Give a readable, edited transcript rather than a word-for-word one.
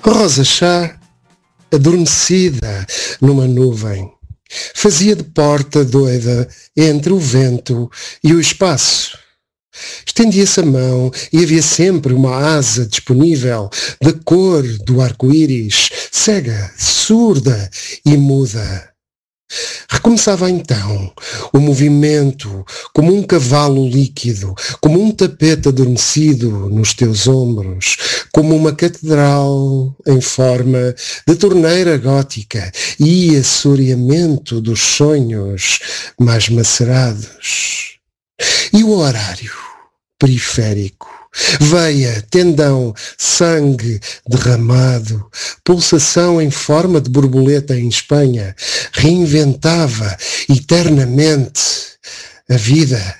Rosa Chá, adormecida numa nuvem, fazia de porta doida entre o vento e o espaço. Estendia-se a mão e havia sempre uma asa disponível da cor do arco-íris, cega, surda e muda. Recomeçava então o movimento como um cavalo líquido, como um tapete adormecido nos teus ombros, como uma catedral em forma de torneira gótica e assoreamento dos sonhos mais macerados. E o horário periférico, veia, tendão, sangue derramado, pulsação em forma de borboleta em Espanha, reinventava eternamente a vida